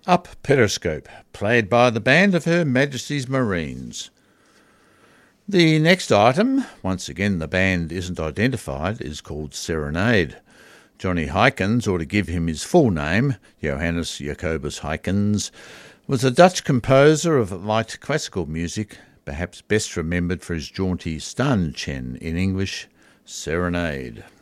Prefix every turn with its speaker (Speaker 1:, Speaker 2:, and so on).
Speaker 1: Up Periscope, played by the band of Her Majesty's Marines. The next item, once again the band isn't identified, is called Serenade. Johnny Huykens, or to give him his full name, Johannes Jacobus Huykens, was a Dutch composer of light classical music, perhaps best remembered for his jaunty Standchen, in English, Serenade.